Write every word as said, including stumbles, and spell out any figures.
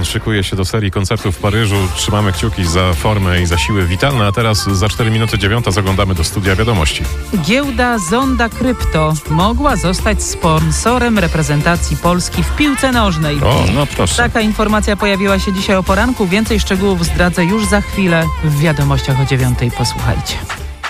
John szykuje się do serii koncertów w Paryżu. Trzymamy kciuki za formę i za siły witalne, a teraz za cztery minuty dziewiąta zaglądamy do studia wiadomości. Giełda Zonda Krypto mogła zostać sponsorem reprezentacji Polski w piłce nożnej. O, no proszę. Taka informacja pojawiła się dzisiaj o poranku. Więcej szczegółów zdradzę już za chwilę w wiadomościach o dziewiątej. Posłuchajcie.